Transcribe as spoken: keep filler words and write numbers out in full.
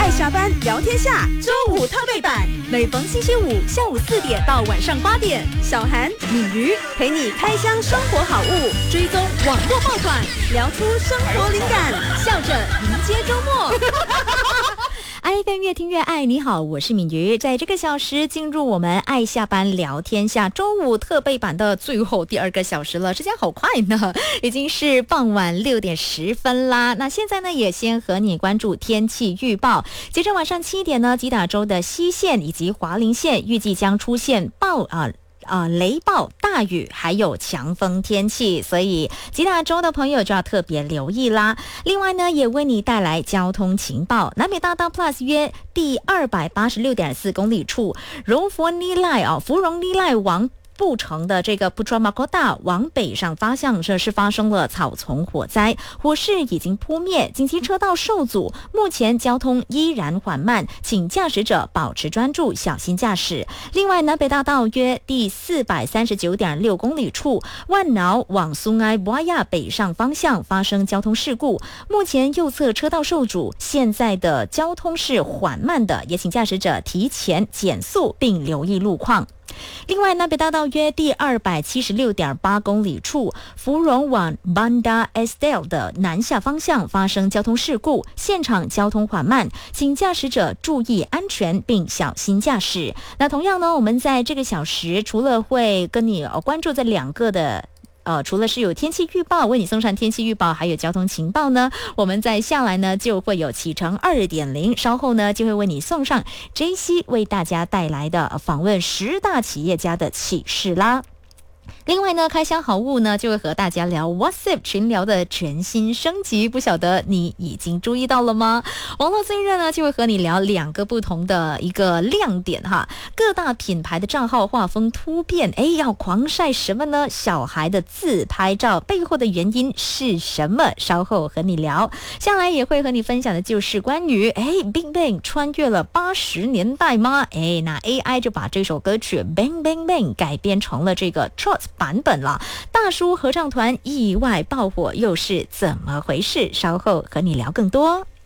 爱下班聊天下周五特备版，每逢星期五下午四点到晚上八点，小韩、敏瑜陪你开箱生活好物，追踪网络爆款，聊出生活灵感，笑着迎接周末。 爱 F M 越听越爱，你好，我是敏瑜，在这个小时进入我们爱下班聊天下周五特备版的最后第二个小时了，时间好快呢，已经是傍晚六点十分啦。那现在呢，也先和你关注天气预报。截至晚上七点呢，吉打州的西线以及华林县预计将出现暴啊。呃，雷暴、大雨还有强风天气，所以吉打州的朋友就要特别留意啦。另外呢，也为你带来交通情报。南北大道 Plus 约第二百八十六点四公里处，荣佛尼赖啊，芙蓉尼赖往布城的这个 Putra Mahkota 往北上方向，这是发生了草丛火灾，火势已经扑灭，紧急车道受阻，目前交通依然缓慢，请驾驶者保持专注，小心驾驶。另外，南北大道约第四百三十九点六公里处，万挠往苏埃博亚北上方向发生交通事故，目前右侧车道受阻，现在的交通是缓慢的，也请驾驶者提前减速并留意路况。另外，南北大道约第二百七十六点八公里处，芙蓉往 Banda Estel 的南下方向发生交通事故，现场交通缓慢，请驾驶者注意安全并小心驾驶。那同样呢，我们在这个小时除了会跟你关注这两个的呃，除了是有天气预报，为你送上天气预报，还有交通情报呢，我们再下来呢就会有启程 二点零， 稍后呢就会为你送上 J C 为大家带来的访问十大企业家的启示啦。另外呢，开箱好物呢就会和大家聊 WhatsApp 群聊的全新升级，不晓得你已经注意到了吗？网络最热呢就会和你聊两个不同的一个亮点哈，各大品牌的账号画风突变，哎，要狂晒什么呢？小孩的自拍照背后的原因是什么？稍后和你聊。下来也会和你分享的就是关于哎 Bang Bang 穿越了八十年代吗？哎，那 A I 就把这首歌曲 Bang Bang Bang 改编成了这个 Trot版本了，大叔合唱团意外爆火又是怎么回事？稍后和你聊更多。